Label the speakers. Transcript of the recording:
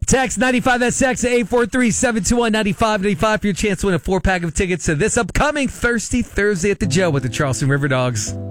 Speaker 1: Text 95SX at 843-721-9595 for your chance to win a 4-pack of tickets to this upcoming Thirsty Thursday at the Joe with the Charleston River Dogs.